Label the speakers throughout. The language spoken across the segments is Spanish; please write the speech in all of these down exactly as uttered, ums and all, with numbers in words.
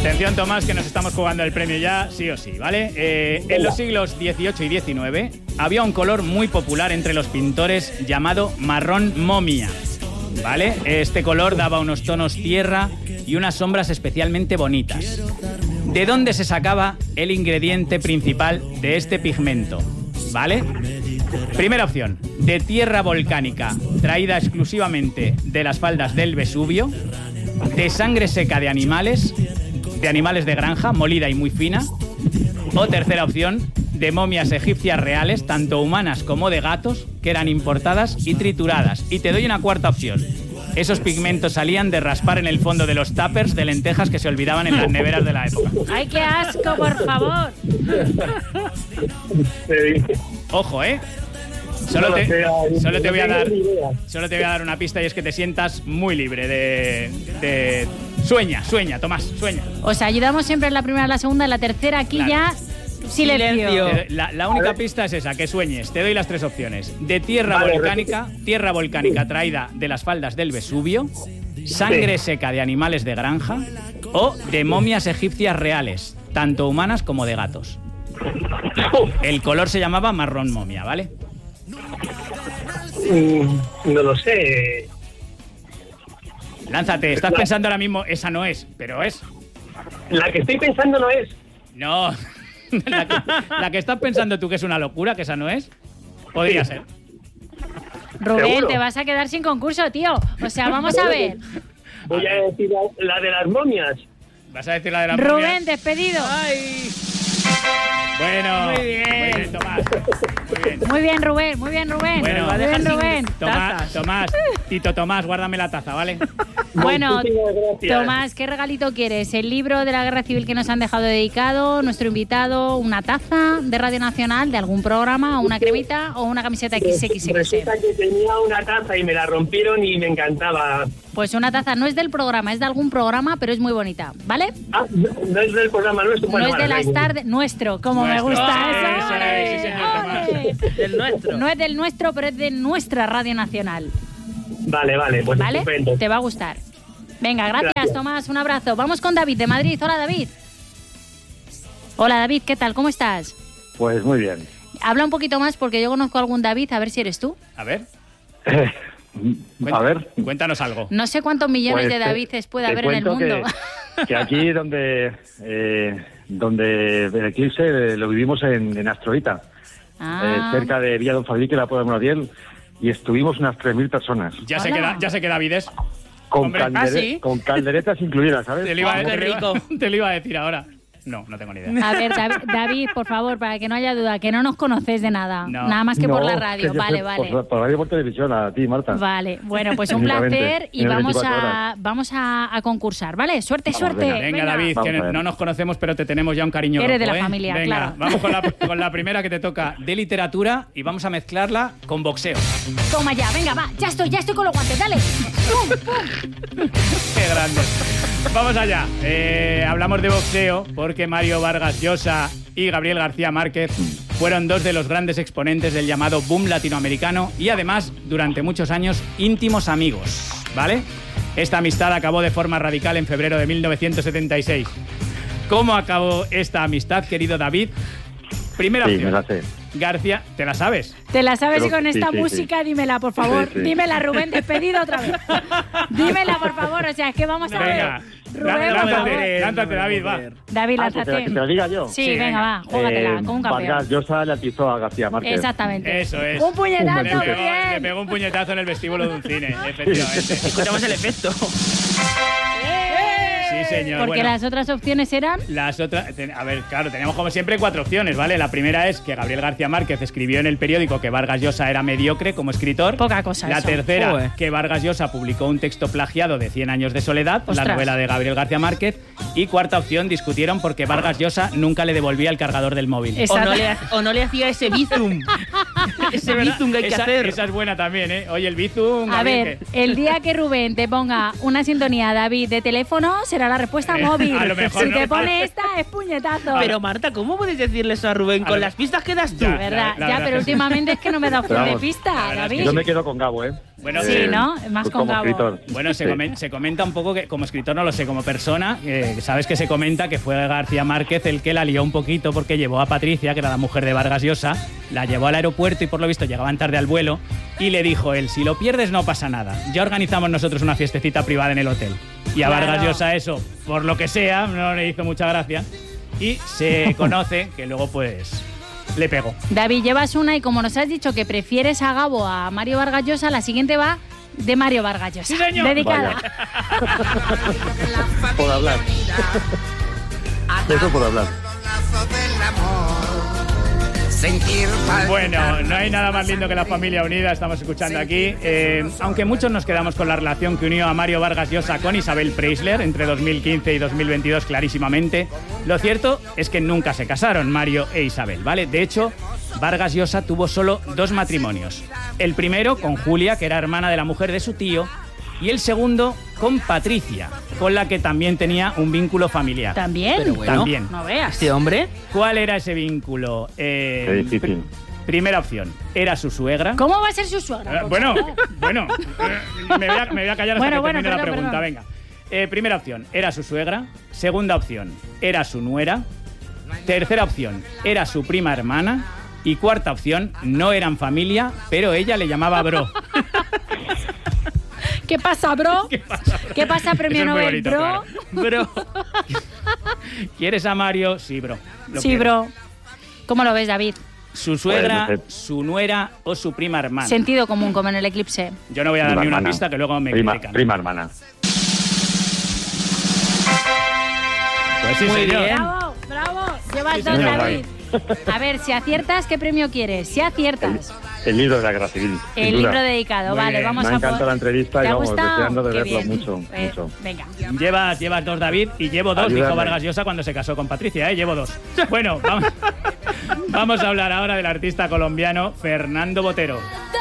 Speaker 1: Atención, Tomás, que nos estamos jugando el premio ya, sí o sí, ¿vale? Eh, en los siglos dieciocho y diecinueve había un color muy popular entre los pintores llamado marrón momia, ¿vale? Este color daba unos tonos tierra y unas sombras especialmente bonitas. ¿De dónde se sacaba el ingrediente principal de este pigmento? ¿Vale? Primera opción, de tierra volcánica, traída exclusivamente de las faldas del Vesubio, de sangre seca de animales, de animales de granja, molida y muy fina. O tercera opción, de momias egipcias reales, tanto humanas como de gatos, que eran importadas y trituradas. Y te doy una cuarta opción. Esos pigmentos salían de raspar en el fondo de los tuppers de lentejas que se olvidaban en las neveras de la época.
Speaker 2: ¡Ay, qué asco, por favor!
Speaker 1: Ojo, ¿eh? Solo te, solo te voy a dar solo te voy a dar una pista, y es que te sientas muy libre de, de... Sueña, sueña, Tomás, sueña.
Speaker 2: O sea, ayudamos siempre en la primera, la segunda, en la tercera, aquí claro. Ya silencio. silencio.
Speaker 1: La, la única pista es esa, que sueñes. Te doy las tres opciones. De tierra vale, volcánica, repite. tierra volcánica traída de las faldas del Vesubio, sangre sí. seca de animales de granja o de momias egipcias reales, tanto humanas como de gatos. El color se llamaba marrón momia, ¿vale?
Speaker 3: Mm, no lo sé.
Speaker 1: Lánzate, estás la... pensando ahora mismo, esa no es, pero es.
Speaker 3: La que estoy pensando no es.
Speaker 1: No, la, que, la que estás pensando tú que es una locura, que esa no es, podría ser.
Speaker 2: Rubén,
Speaker 3: ¿seguro?
Speaker 2: Te vas a quedar sin concurso, tío. O sea, vamos a ver.
Speaker 3: Voy a decir la, la de las momias.
Speaker 1: ¿Vas a decir la de las
Speaker 2: Rubén,
Speaker 1: momias?
Speaker 2: Rubén, despedido.
Speaker 1: Ay. Bueno,
Speaker 2: muy bien.
Speaker 1: Muy bien, Tomás. Muy bien.
Speaker 2: Muy bien, Rubén, muy bien, Rubén.
Speaker 1: Bueno,
Speaker 2: muy bien, Rubén.
Speaker 1: Tomás, Tomás, Tito Tomás, guárdame la taza, ¿vale?
Speaker 2: Bueno, Tomás, ¿qué regalito quieres? ¿El libro de la Guerra Civil que nos han dejado dedicado, nuestro invitado, una taza de Radio Nacional, de algún programa, o una cremita o una camiseta equis equis equis?
Speaker 3: Resulta que tenía una taza y me la rompieron y me encantaba.
Speaker 2: Pues una taza no es del programa, es de algún programa, pero es muy bonita, ¿vale?
Speaker 3: Ah, no, no es del programa nuestro.
Speaker 2: No es de las tardes, nuestro, como
Speaker 1: nuestro.
Speaker 2: me gusta
Speaker 1: eso.
Speaker 2: eso.
Speaker 1: eso sí, señor,
Speaker 4: del nuestro.
Speaker 2: No es del nuestro, pero es de nuestra Radio Nacional.
Speaker 3: Vale, vale, pues
Speaker 2: ¿vale?
Speaker 3: Estupendo.
Speaker 2: Te va a gustar. Venga, gracias, gracias, Tomás, un abrazo. Vamos con David de Madrid. Hola, David. Hola, David, ¿qué tal? ¿Cómo estás?
Speaker 5: Pues muy bien.
Speaker 2: Habla un poquito más porque yo conozco a algún David, a ver si eres tú.
Speaker 1: A ver.
Speaker 5: A ver.
Speaker 1: Cuéntanos algo.
Speaker 2: No sé cuántos millones
Speaker 5: pues
Speaker 2: de Davides puede
Speaker 5: te
Speaker 2: haber en el mundo.
Speaker 5: Que, que aquí donde eh, donde el eclipse eh, lo vivimos en, en Astroita,
Speaker 2: ah.
Speaker 5: eh, cerca de Villa Don Fabrique, la Puebla de Montiel, y estuvimos unas tres mil personas.
Speaker 1: Ya sé, que da, ya sé que Davides.
Speaker 5: Con,
Speaker 1: Hombre,
Speaker 5: caldere-
Speaker 2: ¿ah, sí?
Speaker 5: con calderetas incluidas, ¿sabes?
Speaker 1: Te lo, iba,
Speaker 4: Oh,
Speaker 1: te, lo iba, te lo iba a decir ahora. No, no tengo ni idea.
Speaker 2: A ver, David, David, por favor, para que no haya duda, que no nos conocéis de nada.
Speaker 1: No.
Speaker 2: Nada más que
Speaker 5: No,
Speaker 2: por la radio.
Speaker 5: que yo
Speaker 2: Vale,
Speaker 5: sé,
Speaker 2: vale.
Speaker 5: Por, por radio y por televisión, a ti, Marta.
Speaker 2: Vale, bueno, pues un
Speaker 5: Únicamente,
Speaker 2: placer y
Speaker 5: en
Speaker 2: vamos
Speaker 5: veinticuatro
Speaker 2: a
Speaker 5: horas.
Speaker 2: vamos a, a concursar, ¿vale? Suerte,
Speaker 5: Vamos,
Speaker 2: suerte.
Speaker 5: venga.
Speaker 1: Venga,
Speaker 2: Venga.
Speaker 1: David,
Speaker 5: Vamos
Speaker 1: que
Speaker 5: a ver.
Speaker 1: no nos conocemos, pero te tenemos ya un cariño
Speaker 2: Eres de
Speaker 1: loco,
Speaker 2: la
Speaker 1: ¿eh?
Speaker 2: familia,
Speaker 1: Venga,
Speaker 2: claro.
Speaker 1: vamos con la, con la primera que te toca de literatura y vamos a mezclarla con boxeo.
Speaker 2: Toma ya, venga, va. Ya estoy, ya estoy con los guantes, dale. ¡Pum, pum!
Speaker 1: ¡Qué grande! Vamos allá. Eh, hablamos de boxeo porque Mario Vargas Llosa y Gabriel García Márquez fueron dos de los grandes exponentes del llamado boom latinoamericano y además, durante muchos años, íntimos amigos, ¿vale? Esta amistad acabó de forma radical en febrero de mil novecientos setenta y seis. ¿Cómo acabó esta amistad, querido David? Primera
Speaker 5: Sí,
Speaker 1: opción.
Speaker 5: me la sé.
Speaker 1: García, ¿te la sabes?
Speaker 2: ¿Te la sabes
Speaker 5: Pero-
Speaker 2: y con
Speaker 5: sí,
Speaker 2: esta
Speaker 5: sí,
Speaker 2: música?
Speaker 5: sí.
Speaker 2: Dímela, por favor.
Speaker 5: Sí, sí.
Speaker 2: Dímela, Rubén, despedido otra vez. Dímela, por favor. O sea, es que vamos a
Speaker 1: Venga,
Speaker 2: ver. Rubén, por favor.
Speaker 1: lánzate, lánzate, David, va.
Speaker 2: David,
Speaker 5: Ah, que te,
Speaker 2: lánzate.
Speaker 5: que te la diga yo.
Speaker 2: Sí,
Speaker 1: Sí,
Speaker 2: venga,
Speaker 1: venga.
Speaker 2: va. Júgatela,
Speaker 5: Eh,
Speaker 2: con un campeón.
Speaker 5: Vargas Llosa le atizó a García Márquez.
Speaker 2: Exactamente.
Speaker 1: Eso es.
Speaker 2: Un puñetazo,
Speaker 1: Le pegó, le
Speaker 2: bien.
Speaker 1: pegó un puñetazo en el vestíbulo de un cine, efectivamente.
Speaker 4: Escuchamos el efecto.
Speaker 1: Sí, señor.
Speaker 2: Porque
Speaker 1: Bueno,
Speaker 2: las otras opciones eran...
Speaker 1: las otras... ten- A ver, claro, tenemos como siempre cuatro opciones, ¿vale? La primera es que Gabriel García Márquez escribió en el periódico que Vargas Llosa era mediocre como escritor.
Speaker 2: Poca cosa
Speaker 1: La
Speaker 2: eso.
Speaker 1: tercera,
Speaker 4: Joder.
Speaker 1: que Vargas Llosa publicó un texto plagiado de Cien años de soledad,
Speaker 2: Ostras.
Speaker 1: la novela de Gabriel García Márquez. Y cuarta opción, discutieron porque Vargas Llosa nunca le devolvía el cargador del móvil.
Speaker 4: O
Speaker 2: Exacto.
Speaker 4: no, le, ha- o no le hacía ese bizum. ese bizum que hay que
Speaker 1: esa,
Speaker 4: hacer.
Speaker 1: esa es buena también, ¿eh? Oye, el bizum...
Speaker 2: A
Speaker 1: Gabriel,
Speaker 2: ver,
Speaker 1: ¿qué?
Speaker 2: el día que Rubén te ponga una sintonía, David, de teléfono, será la respuesta móvil.
Speaker 1: a lo mejor
Speaker 2: si
Speaker 1: no.
Speaker 2: te pone esta, es puñetazo.
Speaker 4: Pero Marta, ¿cómo puedes decirle eso a Rubén
Speaker 1: A
Speaker 4: con
Speaker 1: lo-
Speaker 4: las pistas que das tú?
Speaker 1: Ya.
Speaker 2: ¿Verdad?
Speaker 1: La- la
Speaker 2: ya,
Speaker 1: verdad
Speaker 2: pero
Speaker 1: es que sí.
Speaker 2: últimamente es que no me da opción
Speaker 5: Pero
Speaker 2: de
Speaker 5: vamos,
Speaker 2: pista,
Speaker 1: la verdad es que
Speaker 2: David.
Speaker 5: Yo me quedo con Gabo, ¿eh?
Speaker 1: Bueno,
Speaker 2: sí,
Speaker 5: eh,
Speaker 2: ¿no? Es más
Speaker 5: como
Speaker 2: cóncavo.
Speaker 5: escritor.
Speaker 1: Bueno, se,
Speaker 5: Sí.
Speaker 1: comen- se comenta un poco que, como escritor no lo sé, como persona, eh, sabes que se comenta que fue García Márquez el que la lió un poquito porque llevó a Patricia, que era la mujer de Vargas Llosa, la llevó al aeropuerto y por lo visto llegaban tarde al vuelo y le dijo él, si lo pierdes no pasa nada, ya organizamos nosotros una fiestecita privada en el hotel. Y a
Speaker 2: Claro.
Speaker 1: Vargas Llosa eso, por lo que sea, no le hizo mucha gracia y se conoce que luego pues le pegó.
Speaker 2: David, llevas una y como nos has dicho que prefieres a Gabo a Mario Vargas Llosa, la siguiente va de Mario Vargas Llosa.
Speaker 1: ¡Sí, señor!
Speaker 2: Dedicada.
Speaker 5: Por hablar. Eso por hablar.
Speaker 1: Bueno, no hay nada más lindo que la familia unida, estamos escuchando aquí. Eh, aunque muchos nos quedamos con la relación que unió a Mario Vargas Llosa con Isabel Preisler entre dos mil quince y dos mil veintidós clarísimamente, lo cierto es que nunca se casaron Mario e Isabel, ¿vale? De hecho, Vargas Llosa tuvo solo dos matrimonios. El primero con Julia, que era hermana de la mujer de su tío, y el segundo con Patricia, con la que también tenía un vínculo familiar.
Speaker 2: ¿También?
Speaker 4: Pero bueno,
Speaker 1: También.
Speaker 2: No veas.
Speaker 4: Este hombre,
Speaker 1: ¿Cuál era ese vínculo? Eh,
Speaker 5: Qué difícil.
Speaker 1: pr- primera opción, era su suegra.
Speaker 2: ¿Cómo va a ser su suegra?
Speaker 1: Eh,
Speaker 2: por
Speaker 1: bueno,
Speaker 2: favor?
Speaker 1: bueno, eh, me voy a, me voy a callar hasta
Speaker 2: Bueno,
Speaker 1: que
Speaker 2: bueno,
Speaker 1: termine la
Speaker 2: perdón,
Speaker 1: pregunta,
Speaker 2: perdón.
Speaker 1: venga. Eh, primera opción, era su suegra. Segunda opción, era su nuera. Tercera opción, era su prima hermana. Y cuarta opción, no eran familia, pero ella le llamaba bro.
Speaker 2: ¿Qué pasa, bro?
Speaker 1: ¿Qué pasa, bro?
Speaker 2: ¿Qué pasa, premio
Speaker 1: Eso es muy
Speaker 2: Nobel,
Speaker 1: bonito,
Speaker 2: bro?
Speaker 1: claro. Bro. ¿Quieres a Mario? Sí, bro. Lo
Speaker 2: Sí,
Speaker 1: quiero.
Speaker 2: bro. ¿Cómo lo ves, David?
Speaker 1: Su suegra,
Speaker 5: Pues, no sé.
Speaker 1: su nuera o su prima hermana.
Speaker 2: Sentido común, como en el eclipse.
Speaker 1: Yo no voy a dar
Speaker 5: Prima
Speaker 1: ni una
Speaker 5: hermana.
Speaker 1: pista que luego me
Speaker 5: prima,
Speaker 1: critican.
Speaker 5: prima hermana.
Speaker 1: Pues sí,
Speaker 4: Muy
Speaker 1: señor.
Speaker 4: bien.
Speaker 2: ¡Bravo! ¡Bravo! Llevas
Speaker 1: Sí,
Speaker 2: dos,
Speaker 1: señor.
Speaker 2: David. A ver, si aciertas, ¿qué premio quieres? Si
Speaker 5: El,
Speaker 2: aciertas,
Speaker 5: el libro de la guerra civil. sin
Speaker 2: el
Speaker 5: duda.
Speaker 2: libro dedicado.
Speaker 1: Muy
Speaker 2: vale,
Speaker 1: bien.
Speaker 2: vamos
Speaker 5: Me
Speaker 2: a
Speaker 5: ha encantado
Speaker 2: por-
Speaker 5: la entrevista
Speaker 2: ¿Te
Speaker 5: y
Speaker 2: ha
Speaker 5: vamos,
Speaker 2: gustado?
Speaker 5: deseando de
Speaker 2: Qué
Speaker 5: verlo
Speaker 2: bien.
Speaker 5: mucho,
Speaker 2: Eh,
Speaker 5: mucho.
Speaker 2: Venga.
Speaker 1: Llevas, llevas dos, David, y llevo dos, dijo
Speaker 5: Ayúdame.
Speaker 1: Vargas Llosa cuando se casó con Patricia, ¿eh? Llevo dos. Bueno, vamos, vamos a hablar ahora del artista colombiano Fernando Botero.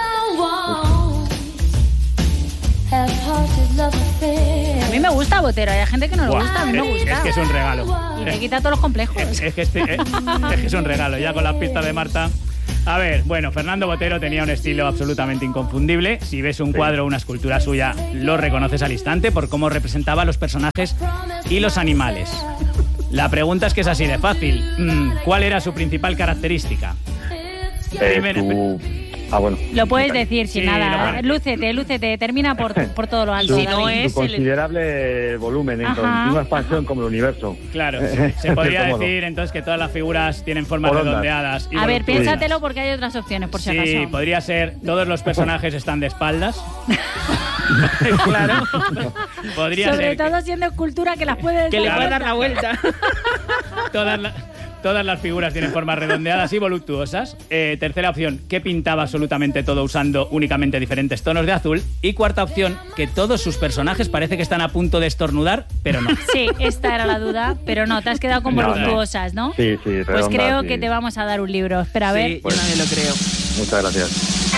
Speaker 2: A mí me gusta Botero, hay gente que no le
Speaker 1: Buah,
Speaker 2: gusta, a mí me
Speaker 1: es,
Speaker 2: gusta.
Speaker 1: es que es un regalo.
Speaker 2: Y te quita todos los complejos.
Speaker 1: Es, es que este, eh, es que es un regalo, ya con las pistas de Marta. A ver, bueno, Fernando Botero tenía un estilo absolutamente inconfundible. Si ves un cuadro o una escultura suya, lo reconoces al instante por cómo representaba a los personajes y los animales. La pregunta es que es así de fácil. Mm, ¿Cuál era su principal característica?
Speaker 5: Eh,
Speaker 1: Primero-
Speaker 5: su- Ah, bueno.
Speaker 2: Lo puedes decir sin
Speaker 1: Sí,
Speaker 2: nada.
Speaker 1: lo-
Speaker 2: Lúcete, lúcete, termina por, por todo lo alto.
Speaker 4: Si no
Speaker 2: David.
Speaker 4: es
Speaker 5: Su
Speaker 4: el-
Speaker 5: considerable volumen en
Speaker 2: Ajá.
Speaker 5: continua expansión como el universo.
Speaker 1: Claro, se podría
Speaker 5: Cierto modo.
Speaker 1: decir entonces que todas las figuras tienen formas
Speaker 5: Por ondas.
Speaker 1: redondeadas. y
Speaker 2: A ver,
Speaker 1: voluptuosas.
Speaker 2: piénsatelo porque hay otras opciones, por si
Speaker 1: Sí,
Speaker 2: acaso.
Speaker 1: podría ser todos los personajes están de espaldas.
Speaker 4: Claro.
Speaker 1: Podría
Speaker 2: Sobre
Speaker 1: ser
Speaker 2: todo siendo escultura que las puedes
Speaker 4: Que le
Speaker 1: Claro.
Speaker 4: puede dar la vuelta.
Speaker 1: todas, la- todas las figuras tienen formas redondeadas y voluptuosas. Eh, tercera opción, que pintaba absolutamente todo usando únicamente diferentes tonos de azul. Y cuarta opción, que todos sus personajes parece que están a punto de estornudar, pero no.
Speaker 2: Sí, esta era la duda, pero no, te has quedado con
Speaker 5: No, no.
Speaker 2: voluptuosas, ¿no?
Speaker 5: Sí, sí,
Speaker 2: Pues
Speaker 5: redondas
Speaker 2: creo
Speaker 5: y-
Speaker 2: que te vamos a dar un libro. Espera, a ver.
Speaker 4: Sí, yo también lo creo.
Speaker 5: Muchas gracias.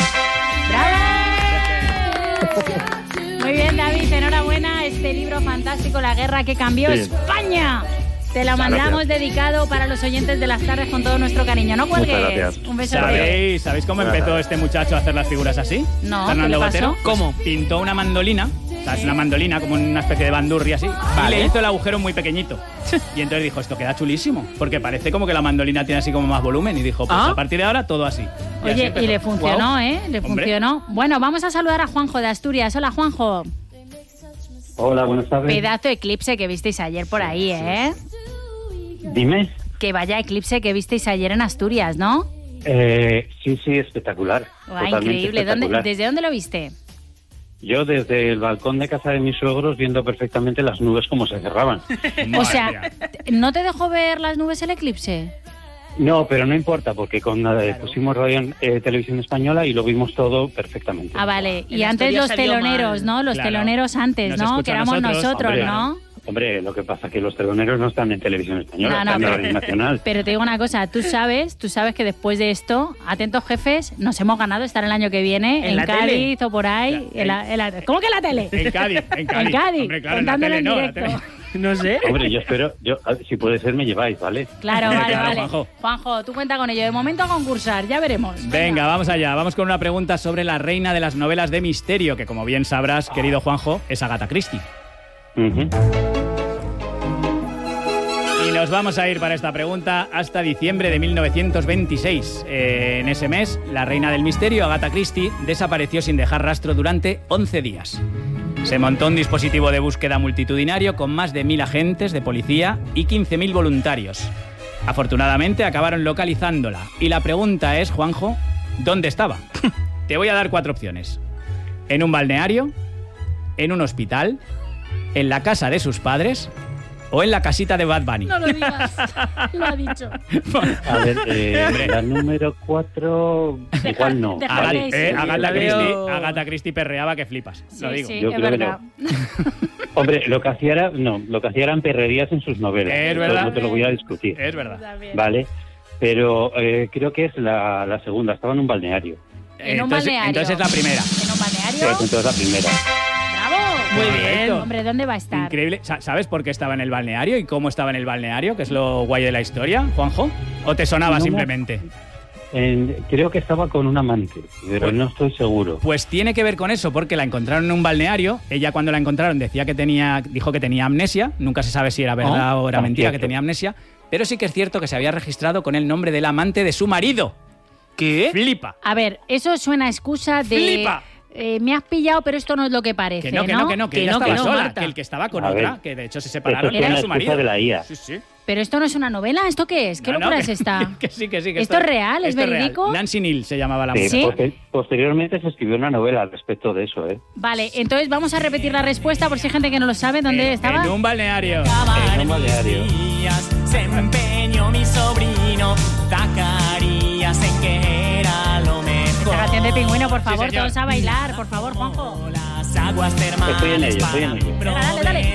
Speaker 2: ¡Bravo! Muy bien, David, enhorabuena. Este libro fantástico, La guerra que cambió
Speaker 5: Sí.
Speaker 2: España. Te lo mandamos
Speaker 5: Gracias.
Speaker 2: dedicado para los oyentes de las tardes con todo nuestro cariño. No cuelgues.
Speaker 5: Muchas gracias.
Speaker 2: Un beso.
Speaker 1: ¿Sabéis, ¿Sabéis cómo empezó este muchacho a hacer las figuras así?
Speaker 2: No,
Speaker 1: Fernando
Speaker 2: ¿qué le pasó?
Speaker 1: Botero.
Speaker 4: ¿Cómo?
Speaker 1: Pintó una mandolina, o sea, es una mandolina como una especie de bandurri así,
Speaker 4: Vale.
Speaker 1: y le hizo el agujero muy pequeñito. Y entonces dijo, esto queda chulísimo, porque parece como que la mandolina tiene así como más volumen. Y dijo, pues
Speaker 4: Ah.
Speaker 1: a partir de ahora todo así. Y así
Speaker 2: Oye,
Speaker 1: empezó.
Speaker 2: y le funcionó,
Speaker 1: Guau.
Speaker 2: ¿eh? Le
Speaker 1: Hombre.
Speaker 2: funcionó. Bueno, vamos a saludar a Juanjo de Asturias. Hola, Juanjo.
Speaker 6: Hola, buenas tardes.
Speaker 2: Pedazo de eclipse que visteis ayer por ahí, ¿eh?
Speaker 6: Dime.
Speaker 2: Que vaya eclipse que visteis ayer en Asturias, ¿no?
Speaker 6: Eh, sí, sí, espectacular.
Speaker 2: Guau,
Speaker 6: Totalmente
Speaker 2: increíble. ¿Dónde-
Speaker 6: espectacular.
Speaker 2: ¿Desde dónde lo viste?
Speaker 6: Yo desde el balcón de casa de mis suegros viendo perfectamente las nubes como se cerraban.
Speaker 2: O
Speaker 1: Madre
Speaker 2: sea,
Speaker 1: mía.
Speaker 2: ¿no te dejó ver las nubes el eclipse?
Speaker 6: No, pero no importa porque con eh, pusimos radio en eh, televisión española y lo vimos todo perfectamente.
Speaker 2: Ah, vale. Y
Speaker 4: En
Speaker 2: antes
Speaker 4: Asturias
Speaker 2: los
Speaker 4: salió
Speaker 2: teloneros,
Speaker 4: mal.
Speaker 2: ¿no? Los
Speaker 1: Claro.
Speaker 2: teloneros antes,
Speaker 1: Nos
Speaker 2: ¿no?
Speaker 1: escucha
Speaker 2: Que éramos
Speaker 1: nosotros,
Speaker 2: nosotros,
Speaker 6: hombre,
Speaker 2: ¿no?
Speaker 6: Hombre, lo que pasa es que los teloneros no están en televisión española,
Speaker 2: No, no,
Speaker 6: están en
Speaker 2: pero-
Speaker 6: Radio Nacional.
Speaker 2: Pero te digo una cosa, tú sabes, tú sabes que después de esto, atentos jefes, nos hemos ganado estar el año que viene
Speaker 4: ¿En
Speaker 2: en,
Speaker 4: la
Speaker 2: Cádiz o por ahí.
Speaker 1: Ya,
Speaker 2: en la- en la- ¿Cómo que en la tele?
Speaker 1: En Cádiz, en Cádiz.
Speaker 2: En Cádiz,
Speaker 1: Hombre, claro, en la
Speaker 2: contándolo
Speaker 1: tele
Speaker 2: en
Speaker 1: no, la
Speaker 2: directo.
Speaker 1: tele-
Speaker 4: No sé.
Speaker 6: Hombre, yo espero, yo, a ver, si puede ser me lleváis, ¿vale?
Speaker 2: Claro, vale,
Speaker 1: Claro,
Speaker 2: vale.
Speaker 1: Juanjo.
Speaker 2: Juanjo, tú cuenta con ello. De momento a concursar, ya veremos.
Speaker 1: Venga, vamos allá. Vamos con una pregunta sobre la reina de las novelas de misterio, que como bien sabrás, querido Juanjo, es Agatha Christie.
Speaker 6: Ujú.
Speaker 1: Y nos vamos a ir para esta pregunta hasta diciembre de mil novecientos veintiséis. Eh, en ese mes, la reina del misterio, Agatha Christie, desapareció sin dejar rastro durante once días. Se montó un dispositivo de búsqueda multitudinario con más de mil agentes de policía y quince mil voluntarios. Afortunadamente acabaron localizándola. Y la pregunta es, Juanjo, ¿dónde estaba? Te voy a dar cuatro opciones. ¿En un balneario? ¿En un hospital? ¿En la casa de sus padres? ¿O en la casita de Bad Bunny?
Speaker 2: No lo digas, lo ha dicho.
Speaker 6: A ver, eh, la número cuatro, igual no.
Speaker 2: deja-
Speaker 1: Agatha,
Speaker 2: Vale,
Speaker 1: eh,
Speaker 2: sí.
Speaker 1: Agatha
Speaker 4: La veo-
Speaker 1: Christie, Agatha Christie perreaba que flipas,
Speaker 2: Sí,
Speaker 1: lo digo.
Speaker 2: sí,
Speaker 6: Yo
Speaker 2: es
Speaker 6: creo que
Speaker 2: verdad.
Speaker 6: Hombre, lo que hacía era, no, lo que hacía eran perrerías en sus novelas.
Speaker 1: Es
Speaker 6: Eso
Speaker 1: verdad.
Speaker 6: no te lo voy a discutir,
Speaker 1: Es verdad.
Speaker 2: También.
Speaker 6: ¿vale? Pero eh, creo que es la, la segunda, estaba en un balneario.
Speaker 2: En un
Speaker 1: entonces,
Speaker 2: balneario.
Speaker 1: entonces es la primera.
Speaker 2: ¿En un
Speaker 6: Sí,
Speaker 2: balneario?
Speaker 6: entonces es la primera.
Speaker 2: ¡Bravo!
Speaker 4: Muy
Speaker 1: Correcto.
Speaker 4: bien.
Speaker 2: Hombre, ¿dónde va a estar?
Speaker 1: Increíble. Sa- ¿Sabes por qué estaba en el balneario y cómo estaba en el balneario? Que es lo guay de la historia, Juanjo. ¿O te sonaba
Speaker 6: No, no.
Speaker 1: simplemente?
Speaker 6: En- creo que estaba con un amante, pero
Speaker 1: Pues-
Speaker 6: no estoy seguro.
Speaker 1: Pues tiene que ver con eso, porque la encontraron en un balneario. Ella cuando la encontraron decía que tenía, dijo que tenía amnesia. Nunca se sabe si era verdad o era
Speaker 6: Ah,
Speaker 1: mentira
Speaker 6: cierto.
Speaker 1: que tenía amnesia. Pero sí que es cierto que se había registrado con el nombre del amante de su marido.
Speaker 4: ¿Qué?
Speaker 1: Flipa.
Speaker 2: A ver, eso suena a excusa de...
Speaker 1: ¡Flipa!
Speaker 2: eh, me has pillado, pero esto no es lo que parece,
Speaker 1: Que no, que no, que no, que,
Speaker 4: Que
Speaker 1: ella
Speaker 4: no, que
Speaker 1: estaba
Speaker 4: no,
Speaker 1: sola.
Speaker 4: Marta.
Speaker 1: Que el que estaba con
Speaker 6: A
Speaker 1: otra,
Speaker 6: ver.
Speaker 1: que de hecho se
Speaker 6: Eso
Speaker 1: separaron,
Speaker 6: suena
Speaker 1: era
Speaker 6: a
Speaker 1: su
Speaker 6: excusa
Speaker 1: marido.
Speaker 6: de la I A.
Speaker 1: Sí, sí.
Speaker 2: Pero esto no es una novela, ¿esto qué es? ¿Qué
Speaker 1: No, no,
Speaker 2: locura
Speaker 1: que-
Speaker 2: es esta?
Speaker 1: Que sí, que sí. Que
Speaker 2: ¿Esto es real? ¿Es
Speaker 1: esto
Speaker 2: verídico?
Speaker 1: Nancy Neal se llamaba la
Speaker 6: Sí,
Speaker 1: mujer.
Speaker 2: ¿Sí?
Speaker 6: poster- posteriormente se escribió una novela al respecto de eso, ¿eh?
Speaker 2: Vale, entonces vamos a repetir la respuesta por si hay gente que no lo sabe. ¿Dónde
Speaker 1: En-
Speaker 2: estaba?
Speaker 1: En un balneario.
Speaker 6: En un balneario.
Speaker 7: Se empeñó mi sobrino Zacarías en que era lo mejor.
Speaker 2: Esta canción de Pingüino, por
Speaker 1: Sí,
Speaker 2: favor,
Speaker 1: señor.
Speaker 2: todos a bailar, por favor, Juanjo.
Speaker 7: Las aguas termales
Speaker 6: Estoy en ello, estoy en
Speaker 7: para
Speaker 6: ello.
Speaker 7: mi
Speaker 2: Venga, dale, dale.